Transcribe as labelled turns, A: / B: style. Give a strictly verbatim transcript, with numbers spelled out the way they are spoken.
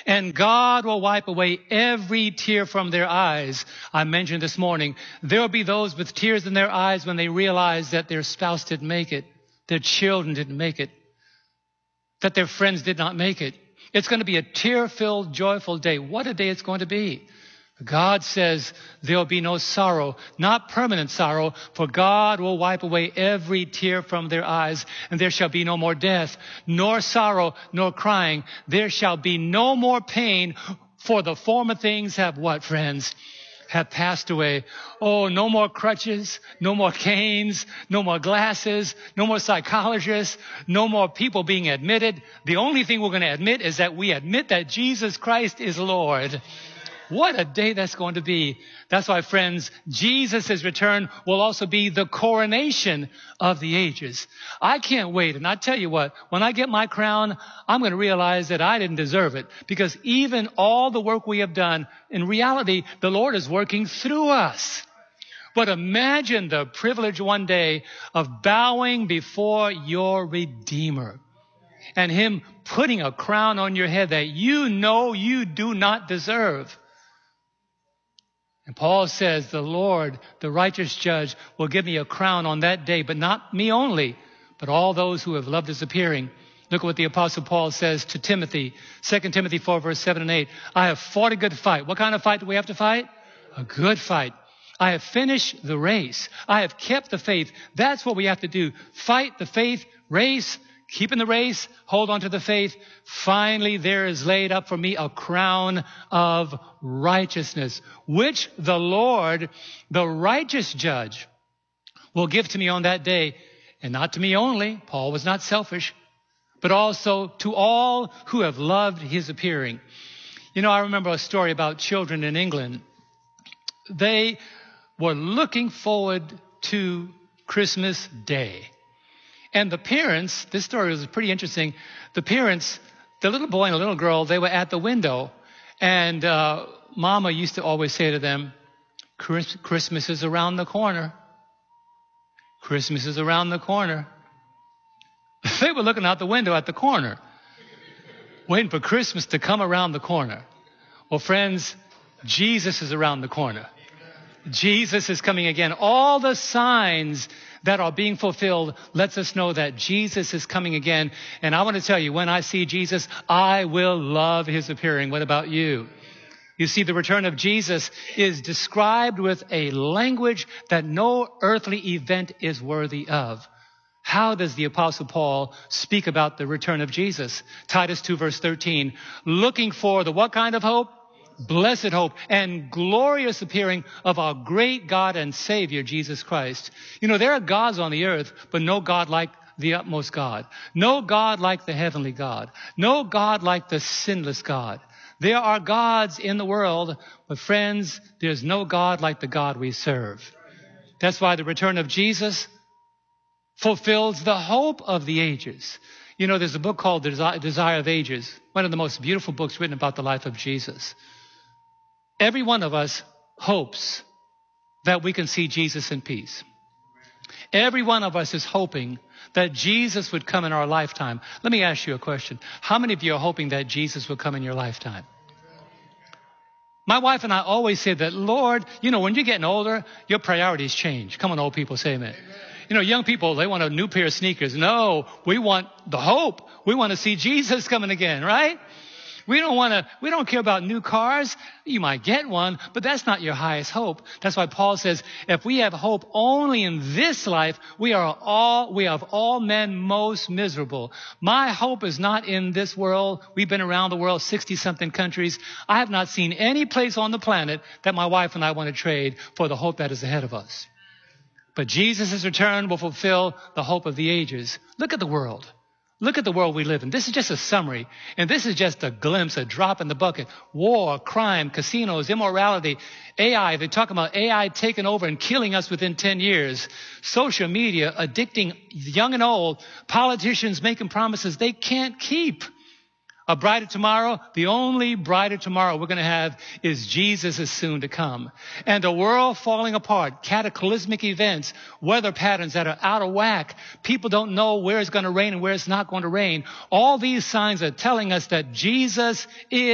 A: And God will wipe away every tear from their eyes. I mentioned this morning, there will be those with tears in their eyes when they realize that their spouse didn't make it, their children didn't make it, that their friends did not make it. It's going to be a tear-filled, joyful day. What a day it's going to be. God says there will be no sorrow, not permanent sorrow, for God will wipe away every tear from their eyes, and there shall be no more death, nor sorrow, nor crying. There shall be no more pain, for the former things have what, friends? Have passed away. Oh, no more crutches, no more canes, no more glasses, no more psychologists, no more people being admitted. The only thing we're going to admit is that we admit that Jesus Christ is Lord. What a day that's going to be. That's why, friends, Jesus' return will also be the coronation of the ages. I can't wait. And I tell you what, when I get my crown, I'm going to realize that I didn't deserve it. Because even all the work we have done, in reality, the Lord is working through us. But imagine the privilege one day of bowing before your Redeemer and Him putting a crown on your head that you know you do not deserve. And Paul says, the Lord, the righteous judge, will give me a crown on that day, but not me only, but all those who have loved His appearing. Look at what the Apostle Paul says to Timothy, Second Timothy four, verse seven and eight. I have fought a good fight. What kind of fight do we have to fight? A good fight. I have finished the race. I have kept the faith. That's what we have to do. Fight the faith, race, keep in the race, hold on to the faith. Finally, there is laid up for me a crown of righteousness, which the Lord, the righteous judge, will give to me on that day. And not to me only. Paul was not selfish, but also to all who have loved His appearing. You know, I remember a story about children in England. They were looking forward to Christmas Day. And the parents, this story was pretty interesting. The parents, the little boy and the little girl, they were at the window. And uh, Mama used to always say to them, Chris, Christmas is around the corner. Christmas is around the corner. They were looking out the window at the corner, waiting for Christmas to come around the corner. Well, friends, Jesus is around the corner. Jesus is coming again. All the signs that are being fulfilled lets us know that Jesus is coming again. And I want to tell you, when I see Jesus, I will love His appearing. What about you? You see, the return of Jesus is described with a language that no earthly event is worthy of. How does the Apostle Paul speak about the return of Jesus? Titus two, verse thirteen, looking for the what kind of hope? Blessed hope and glorious appearing of our great God and Savior, Jesus Christ. You know, there are gods on the earth, but no God like the utmost God. No God like the heavenly God. No God like the sinless God. There are gods in the world, but friends, there's no God like the God we serve. That's why the return of Jesus fulfills the hope of the ages. You know, there's a book called The Desire of Ages, one of the most beautiful books written about the life of Jesus. Every one of us hopes that we can see Jesus in peace. Every one of us is hoping that Jesus would come in our lifetime. Let me ask you a question. How many of you are hoping that Jesus will come in your lifetime? My wife and I always say that, Lord, you know, when you're getting older, your priorities change. Come on, old people, say amen. You know, young people, they want a new pair of sneakers. No, we want the hope. We want to see Jesus coming again, right? We don't want to, we don't care about new cars. You might get one, but that's not your highest hope. That's why Paul says, if we have hope only in this life, we are all, we have all men most miserable. My hope is not in this world. We've been around the world, sixty something countries. I have not seen any place on the planet that my wife and I want to trade for the hope that is ahead of us. But Jesus' return will fulfill the hope of the ages. Look at the world. Look at the world we live in. This is just a summary. And this is just a glimpse, a drop in the bucket. War, crime, casinos, immorality, A I. They're talking about A I taking over and killing us within ten years. Social media, addicting young and old. Politicians making promises they can't keep. A brighter tomorrow, the only brighter tomorrow we're going to have is Jesus is soon to come. And the world falling apart, cataclysmic events, weather patterns that are out of whack. People don't know where it's going to rain and where it's not going to rain. All these signs are telling us that Jesus is